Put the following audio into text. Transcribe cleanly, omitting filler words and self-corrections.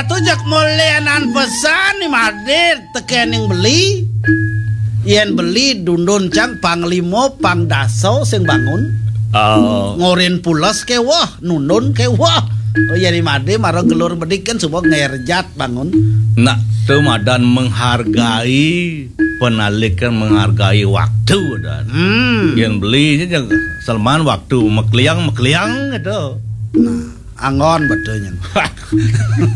jak mulianan pesan ni Madir teken yang beli. Yen beli dundun cang panglimo pangdaso sing bangun. Ngorin pulas ke wah, nundun ke wah. Yen Made marang gelur bedikan semua ngerjat bangun. Nak tu madan menghargai penalikan menghargai waktu dan. Yen beli je Salman waktu mekliang gitu. Nah, angon betulnya.